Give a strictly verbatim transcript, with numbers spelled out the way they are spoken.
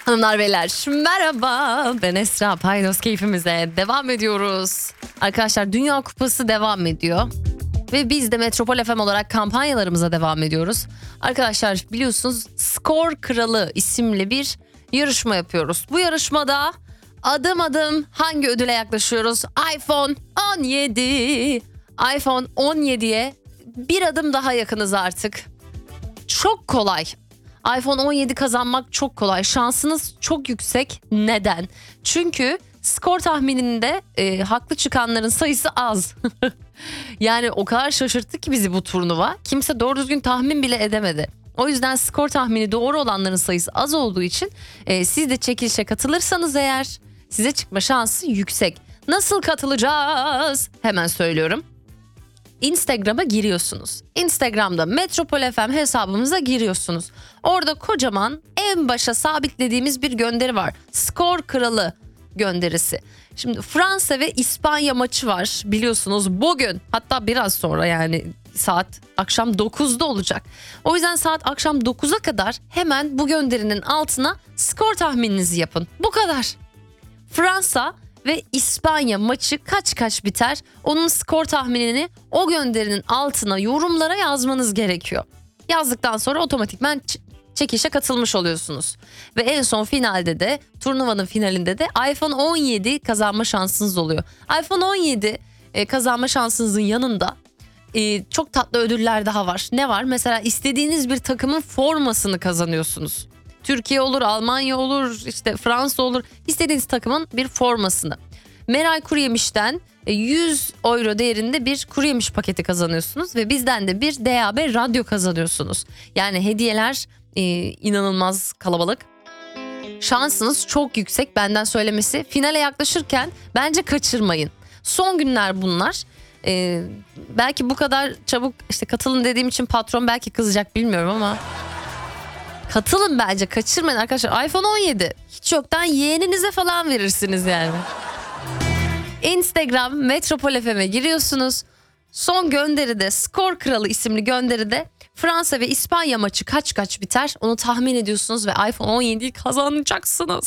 Hanımlar beyler merhaba, ben Esra. Paydos keyfimize devam ediyoruz. Arkadaşlar, Dünya Kupası devam ediyor. Ve biz de Metropol F M olarak kampanyalarımıza devam ediyoruz. Arkadaşlar, biliyorsunuz Skor Kralı isimli bir yarışma yapıyoruz. Bu yarışmada adım adım hangi ödüle yaklaşıyoruz? iPhone on yedi. iPhone on yediye bir adım daha yakınız artık. Çok kolay. iPhone on yedi kazanmak çok kolay. Şansınız çok yüksek. Neden? Çünkü skor tahmininde e, haklı çıkanların sayısı az. Yani o kadar şaşırttı ki bizi bu turnuva. Kimse doğru düzgün tahmin bile edemedi. O yüzden skor tahmini doğru olanların sayısı az olduğu için e, siz de çekilişe katılırsanız eğer size çıkma şansı yüksek. Nasıl katılacağız? Hemen söylüyorum. Instagram'a giriyorsunuz. Instagram'da Metropol F M hesabımıza giriyorsunuz. Orada kocaman en başa sabitlediğimiz bir gönderi var. Skor Kralı gönderisi. Şimdi Fransa ve İspanya maçı var biliyorsunuz bugün. Hatta biraz sonra, yani saat akşam dokuzda olacak. O yüzden saat akşam dokuza kadar hemen bu gönderinin altına skor tahmininizi yapın. Bu kadar. Fransa ve İspanya maçı kaç kaç biter? Onun skor tahminini o gönderinin altına yorumlara yazmanız gerekiyor. Yazdıktan sonra otomatikman ç- çekişe katılmış oluyorsunuz. Ve en son finalde de, turnuvanın finalinde de iPhone on yedi kazanma şansınız oluyor. iPhone on yedi e, kazanma şansınızın yanında e, çok tatlı ödüller daha var. Ne var? Mesela istediğiniz bir takımın formasını kazanıyorsunuz. Türkiye olur, Almanya olur, işte Fransa olur. İstediğiniz takımın bir formasını. Meral Kuruyemiş'ten yüz euro değerinde bir kuru yemiş paketi kazanıyorsunuz. Ve bizden de bir D A B radyo kazanıyorsunuz. Yani hediyeler e, inanılmaz kalabalık. Şansınız çok yüksek, benden söylemesi. Finale yaklaşırken bence kaçırmayın. Son günler bunlar. Ee, belki bu kadar çabuk işte katılın dediğim için patron belki kızacak, bilmiyorum ama... Katılın bence, kaçırmayın arkadaşlar. iPhone on yedi hiç yoktan yeğeninize falan verirsiniz yani. Instagram Metropol F M'e giriyorsunuz. Son gönderide, Skor Kralı isimli gönderide Fransa ve İspanya maçı kaç kaç biter onu tahmin ediyorsunuz ve iPhone on yediyi kazanacaksınız.